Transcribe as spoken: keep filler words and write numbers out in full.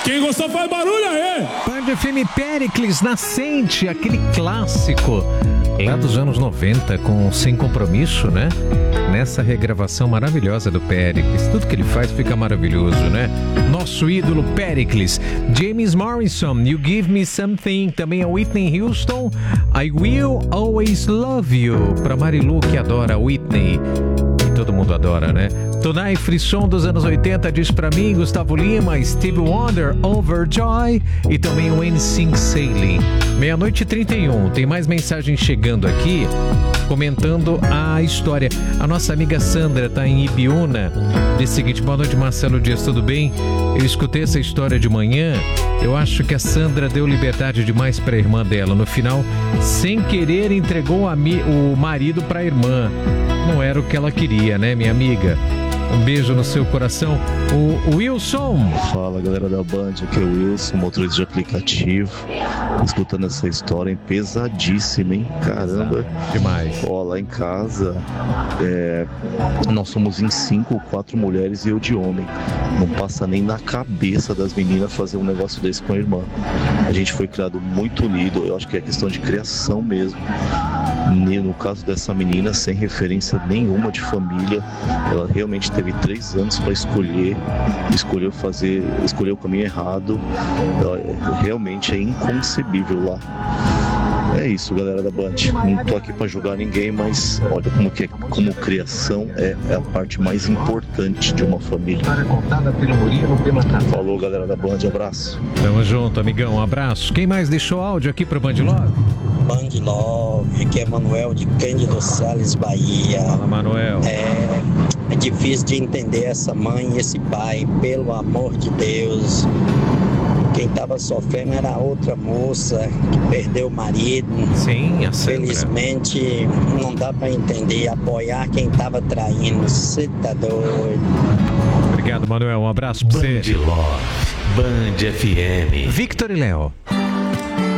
Quem gostou faz barulho aí! Band F M Péricles, Nascente, aquele clássico lá dos anos noventa, com Sem Compromisso, né? Nessa regravação maravilhosa do Péricles. Tudo que ele faz fica maravilhoso, né? Nosso ídolo Péricles. James Morrison, You Give Me Something. Também a Whitney Houston, I Will Always Love You. Pra Marilu, que adora Whitney. E todo mundo adora, né? Tonai Frisson dos anos oitenta diz pra mim, Gustavo Lima, Stevie Wonder, Overjoy e também o N Sync Sailing. Meia-noite e trinta e um, tem mais mensagem chegando aqui, comentando a história. A nossa amiga Sandra tá em Ibiúna, diz o seguinte, boa noite Marcelo Dias, tudo bem? Eu escutei essa história de manhã, eu acho que a Sandra deu liberdade demais pra irmã dela. No final, sem querer, entregou a mi- o marido pra irmã. Não era o que ela queria, né, minha amiga? Um beijo no seu coração. O Wilson. Fala, galera da Band, aqui é o Wilson, motorista de aplicativo. Escutando essa história pesadíssima, hein? Caramba. Demais. Ó, lá em casa, é, nós somos em cinco, quatro mulheres e eu de homem. Não passa nem na cabeça das meninas fazer um negócio desse com a irmã. A gente foi criado muito unido, eu acho que é questão de criação mesmo. No caso dessa menina, sem referência nenhuma de família, ela realmente teve três anos para escolher, escolheu fazer, escolheu o caminho errado. Ela, realmente é inconcebível lá. É isso, galera da Band. Não tô aqui para julgar ninguém, mas olha como que é, como criação é, é a parte mais importante de uma família. Falou, galera da Band, abraço. Tamo junto, amigão, um abraço. Quem mais deixou áudio aqui pro Band Love? Band Love, aqui é Manuel de Cândido Sales, Bahia. Fala, Manuel. É, é difícil de entender essa mãe e esse pai, pelo amor de Deus. Quem estava sofrendo era a outra moça que perdeu o marido. Sim, a Sandra. Felizmente não dá para entender, apoiar quem estava traindo. Você tá doido. Obrigado, Manuel. Um abraço pra você. Band Love, Band F M. Victor e Léo.